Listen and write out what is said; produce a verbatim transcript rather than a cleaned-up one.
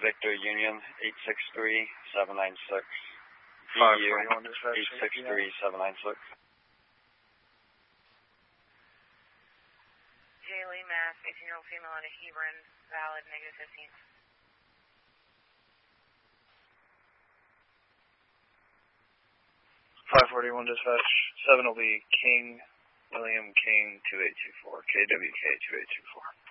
Victor Union, eight six three, seven nine six. five forty-one dispatch. eight six three, seven nine six. Lee Mass, eighteen-year-old female out of Hebron, valid, negative fifteen. five forty-one dispatch, seven will be King, William King, two eight two four, K W K two eight two four.